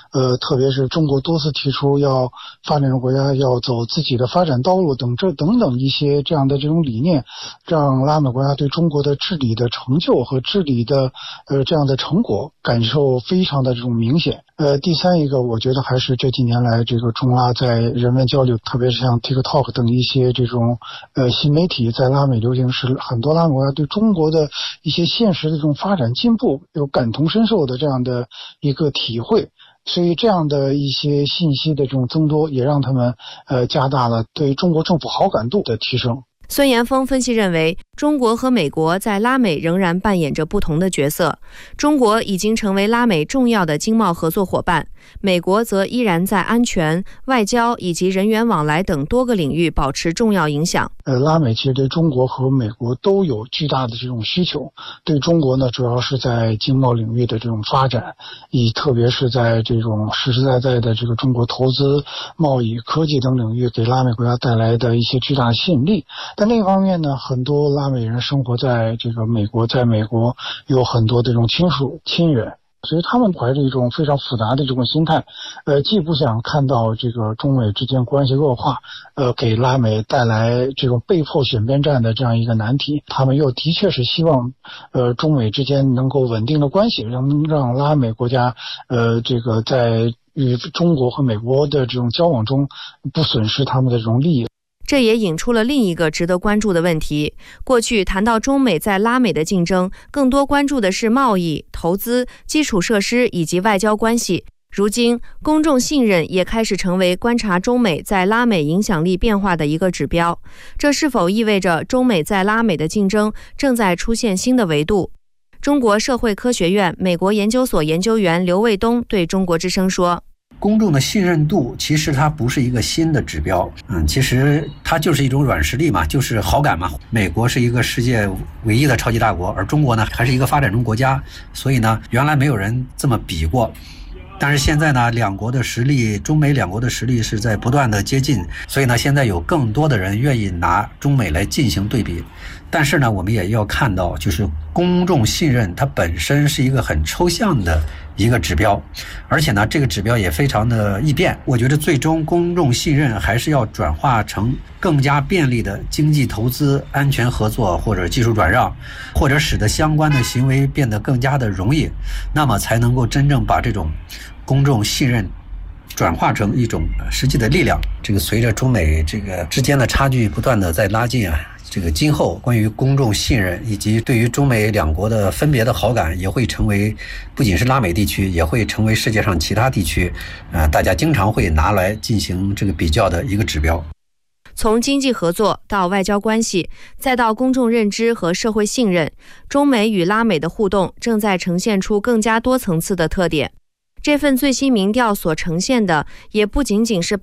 特别是中国多次提出要发展中国家要走自己的发展道路等一些这样的这种理念，让拉美国家对中国的治理的成就和治理的这样的成果感受非常的这种明显。第三一个，我觉得还是这几年来这个中拉在人文交流，特别是像 TikTok 等一些这种新媒体在拉美流行，是很多拉美国家对中国的一些现实的这种发展进步有感同身受的这样的一个体会。所以这样的一些信息的这种增多，也让他们加大了对中国政府好感度的提升。 孙延峰分析认为，中国和美国在拉美仍然扮演着不同的角色。中国已经成为拉美重要的经贸合作伙伴，美国则依然在安全、外交以及人员往来等多个领域保持重要影响。 拉美其实对中国和美国都有巨大的这种需求。对中国呢，主要是在经贸领域的这种发展，特别是在这种实实在在的这个中国投资、贸易、科技等领域给拉美国家带来的一些巨大的吸引力。但另一方面呢，很多拉美人生活在这个美国，在美国有很多这种亲属亲人，所以他们怀着一种非常复杂的这种心态，既不想看到这个中美之间关系恶化，给拉美带来这种被迫选边站的这样一个难题，他们又的确是希望，中美之间能够稳定的关系，让拉美国家，这个在与中国和美国的这种交往中不损失他们的这种利益。 这也引出了另一个值得关注的问题。过去谈到中美在拉美的竞争，更多关注的是贸易、投资、基础设施以及外交关系。如今，公众信任也开始成为观察中美在拉美影响力变化的一个指标。这是否意味着中美在拉美的竞争正在出现新的维度？中国社会科学院美国研究所研究员刘卫东对中国之声说， 公众的信任度其实它不是一个新的指标，其实它就是一种软实力嘛，就是好感嘛。美国是一个世界唯一的超级大国，而中国呢还是一个发展中国家，所以呢原来没有人这么比过。但是现在呢，两国的实力，中美两国的实力是在不断的接近，所以呢现在有更多的人愿意拿中美来进行对比。但是呢我们也要看到，就是公众信任它本身是一个很抽象的一个指标，而且呢这个指标也非常的易变。我觉得最终公众信任还是要转化成更加便利的经济投资、安全合作或者技术转让，或者使得相关的行为变得更加的容易，那么才能够真正把这种公众信任转化成一种实际的力量。这个随着中美这个之间的差距不断的在拉近啊，这个今后关于公众信任以及对于中美两国的分别的好感，也会成为不仅是拉美地区，也会成为世界上其他地区大家经常会拿来进行这个比较的一个指标。 从经济合作到外交关系，再到公众认知和社会信任，中美与拉美的互动正在呈现出更加多层次的特点。这份最新民调所呈现的也不仅仅是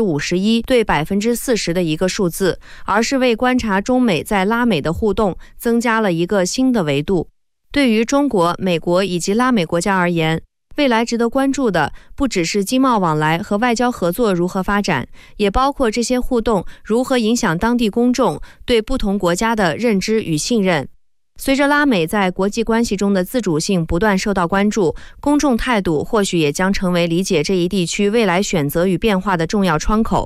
51%对40%的一个数字，而是为观察中美在拉美的互动增加了一个新的维度。对于中国、美国以及拉美国家而言，未来值得关注的不只是经贸往来和外交合作如何发展，也包括这些互动如何影响当地公众对不同国家的认知与信任。随着拉美在国际关系中的自主性不断受到关注，公众态度或许也将成为理解这一地区未来选择与变化的重要窗口。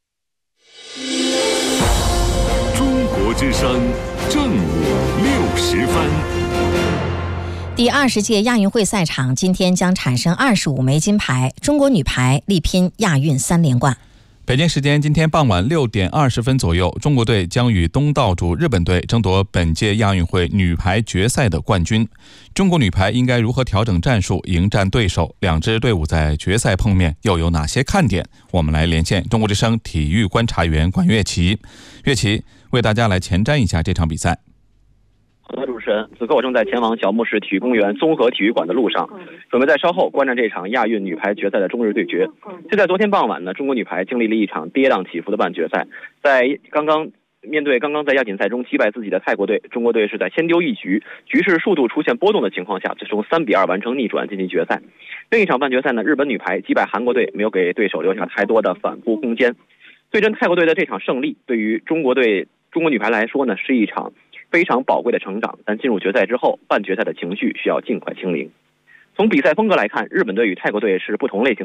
中国之声正午60分。 第20届亚运会赛场今天将产生25枚金牌，中国女排力拼亚运3连冠。 北京时间今天傍晚6点20分左右，中国队将与东道主日本队争夺本届亚运会女排决赛的冠军。中国女排应该如何调整战术迎战对手？两支队伍在决赛碰面又有哪些看点？我们来连线中国之声体育观察员管乐琪。乐琪为大家来前瞻一下这场比赛。 好的，主持人，此刻我正在前往小木市体育公园综合体育馆的路上，准备在稍后观战这场亚运女排决赛的中日对决。就在昨天傍晚呢，中国女排经历了一场跌宕起伏的半决赛，面对刚刚在亚锦赛中击败自己的泰国队，中国队是在先丢一局，局势数度出现波动的情况下，最终3-2完成逆转晋级决赛。另一场半决赛呢，日本女排击败韩国队，没有给对手留下太多的反扑空间。对阵泰国队的这场胜利，对于中国女排来说呢，是一场非常宝贵的成长，但进入决赛之后，半决赛的情绪需要尽快清零。从比赛风格来看，日本队与泰国队是不同类型